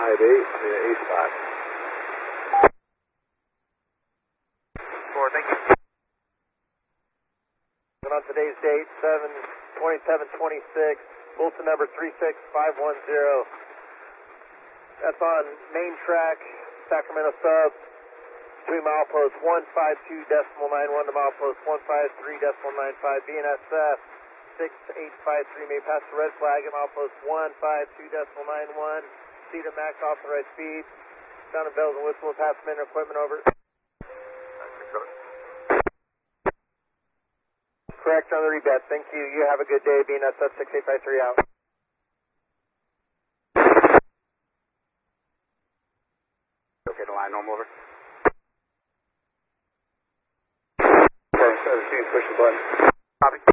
5885. 4, thank you. And on today's date, 7/27/26, bulletin number 36510. That's on main track, Sacramento Sub, between milepost 152.91 to milepost 153.95. BNSF 6853 may pass the red flag at milepost 152.91. Proceed at max authorized speed. Sound of bells and whistles, pass men and equipment over. Correct on the rebet. Thank you. You have a good day. BNSF 6853 out. Okay, the line normal over. Okay, 17, push the button. Copy.